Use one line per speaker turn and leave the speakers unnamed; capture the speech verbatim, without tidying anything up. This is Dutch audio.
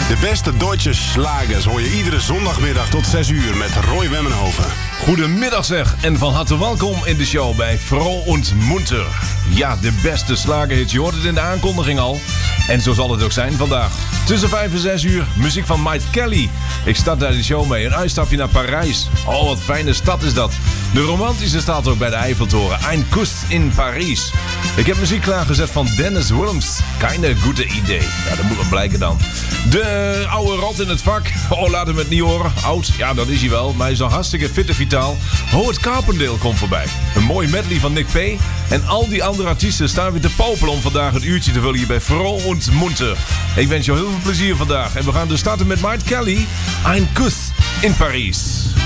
De beste Duitse slagers hoor je iedere zondagmiddag tot zes uur met Roy Wemmenhoven.
Goedemiddag zeg en van harte welkom in de show bij Vroom und Munter. Ja, de beste slagerhits, je hoort het in de aankondiging al. En zo zal het ook zijn vandaag. Tussen vijf en zes uur, muziek van Mike Kelly. Ik start daar de show mee, een uitstapje naar Parijs. Oh, wat fijne stad is dat. De romantische staat ook bij de Eiffeltoren. Ein Kuss in Parijs. Ik heb muziek klaargezet van Dennis Williams. Keine goede idee. Ja, dat moet wel blijken dan. De oude rot in het vak. Oh, laat hem het niet horen. Oud, ja, dat is hij wel. Maar hij is nog hartstikke fit en vitaal. Howard Carpendale komt voorbij. Een mooi medley van Nick P. En al die andere artiesten staan weer te popelen om vandaag een uurtje te vullen hier bij Vroom und Munter. Ik wens jou heel veel plezier vandaag. En we gaan dus starten met Mike Kelly. Ein Kuss in Parijs.